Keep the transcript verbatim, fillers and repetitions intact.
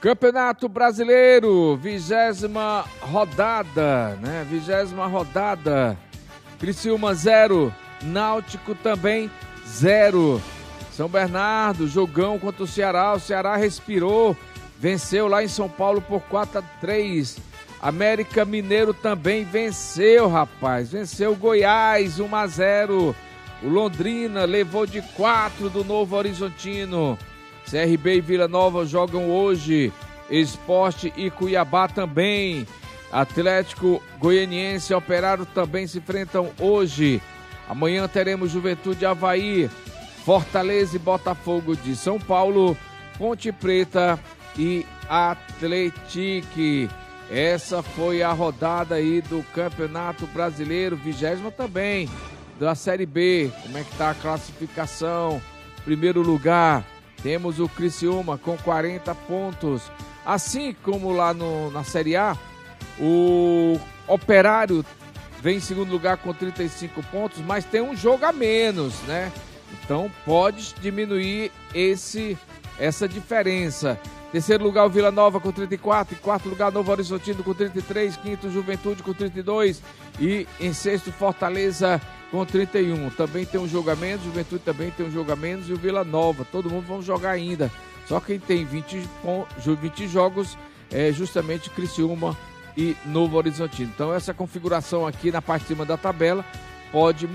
Campeonato Brasileiro, vigésima rodada, né? Vigésima rodada. Criciúma zero, Náutico também zero. São Bernardo, jogão contra o Ceará. O Ceará respirou, venceu lá em São Paulo por quatro a três. América Mineiro também venceu, rapaz. Venceu o Goiás um a zero. O Londrina levou de quatro do Novo Horizontino. C R B e Vila Nova jogam hoje. Sport e Cuiabá também. Atlético Goianiense e Operário também se enfrentam hoje. Amanhã teremos Juventude Avaí, Fortaleza e Botafogo de São Paulo, Ponte Preta e Atlético. Essa foi a rodada aí do Campeonato Brasileiro, vigésima também, da Série B. Como é que tá a classificação? Primeiro lugar, temos o Criciúma com quarenta pontos. Assim como lá no, na Série A, o Operário vem em segundo lugar com trinta e cinco pontos, mas tem um jogo a menos, né? Então pode diminuir esse, essa diferença. Terceiro lugar o Vila Nova com trinta e quatro, em quarto lugar Novo Horizontino com trinta e três, quinto Juventude com trinta e dois e em sexto Fortaleza com trinta e um. Também tem um jogo a menos, Juventude também tem um jogo a menos e o Vila Nova. Todo mundo vão jogar ainda. Só quem tem vinte, vinte jogos é justamente Criciúma e Novo Horizontino. Então essa configuração aqui na parte de cima da tabela pode